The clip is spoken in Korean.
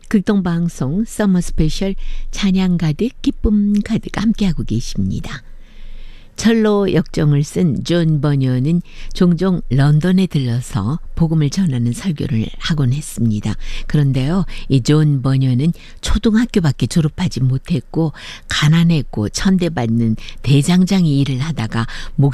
극동방송 서머 스페셜 찬양 가득 기쁨 가득 함께하고 계십니다. 철로 역정을 쓴 존 버녀는 종종 런던에 들러서 복음을 전하는 설교를 하곤 했습니다. 그런데요, 이 존 버녀는 초등학교밖에 졸업하지 못했고 가난했고 천대받는 대장장이 일을 하다가